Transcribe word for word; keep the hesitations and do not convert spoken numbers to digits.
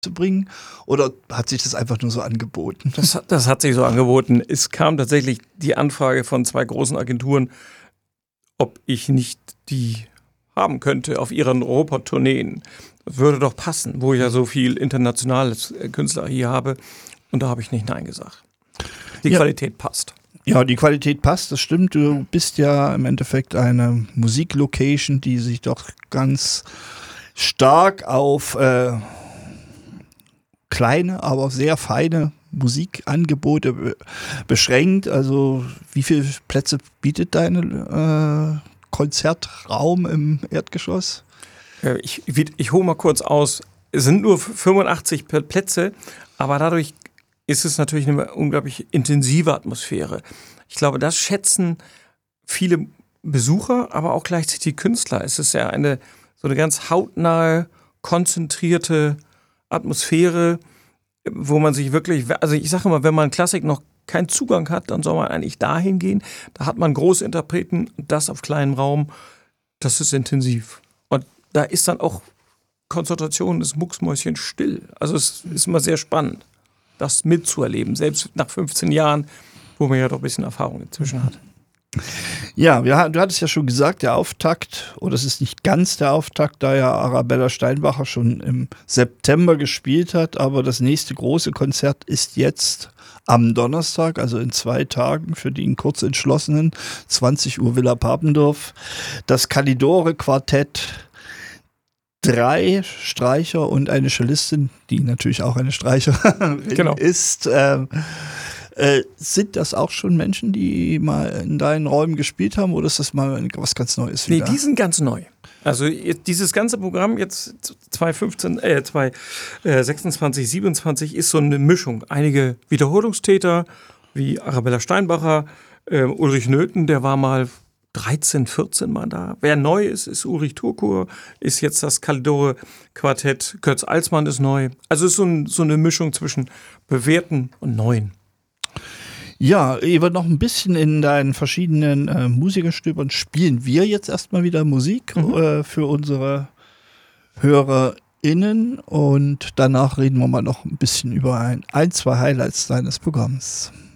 zu bringen? Oder hat sich das einfach nur so angeboten? Das, das hat sich so angeboten. Es kam tatsächlich die Anfrage von zwei großen Agenturen, ob ich nicht die haben könnte auf ihren Europatourneen. Das würde doch passen, wo ich ja so viel internationales Künstler hier habe. Und da habe ich nicht Nein gesagt. Die ja. Qualität passt. Ja, die Qualität passt, das stimmt. Du bist ja im Endeffekt eine Musiklocation, die sich doch ganz stark auf äh, kleine, aber sehr feine Musikangebote be- beschränkt. Also wie viele Plätze bietet dein äh, Konzertraum im Erdgeschoss? Ich, ich hole mal kurz aus. Es sind nur fünfundachtzig Plätze, aber dadurch ist es natürlich eine unglaublich intensive Atmosphäre. Ich glaube, das schätzen viele Besucher, aber auch gleichzeitig die Künstler. Es ist ja eine so eine ganz hautnahe, konzentrierte Atmosphäre, wo man sich wirklich, also ich sage immer, wenn man Klassik noch keinen Zugang hat, dann soll man eigentlich dahin gehen. Da hat man große Interpreten, das auf kleinem Raum, das ist intensiv. Und da ist dann auch Konzentration des Mucksmäuschen still. Also es ist immer sehr spannend, das mitzuerleben, selbst nach fünfzehn Jahren, wo man ja doch ein bisschen Erfahrung inzwischen hat. Ja, wir, du hattest ja schon gesagt, der Auftakt, oder es ist nicht ganz der Auftakt, da ja Arabella Steinbacher schon im September gespielt hat, aber das nächste große Konzert ist jetzt am Donnerstag, also in zwei Tagen, für die Kurzentschlossenen, zwanzig Uhr Villa Papendorf, das Kalidore-Quartett, drei Streicher und eine Cellistin, die natürlich auch eine Streicherin genau. ist. Ähm, äh, sind das auch schon Menschen, die mal in deinen Räumen gespielt haben, oder ist das mal was ganz Neues wieder? Nee, die sind ganz neu. Also dieses ganze Programm jetzt zwanzig fünfzehn, äh, zwanzig sechsundzwanzig, siebenundzwanzig ist so eine Mischung. Einige Wiederholungstäter wie Arabella Steinbacher, äh, Ulrich Nöthen, der war mal dreizehn, vierzehn Mal da. Wer neu ist, ist Ulrich Turkur, ist jetzt das Kalidore-Quartett. Götz Alsmann ist neu. Also es ist so, ein, so eine Mischung zwischen Bewährten und Neuen. Ja, über noch ein bisschen in deinen verschiedenen äh, Musikerstöbern spielen wir jetzt erstmal wieder Musik mhm. äh, für unsere HörerInnen und danach reden wir mal noch ein bisschen über ein, ein zwei Highlights deines Programms.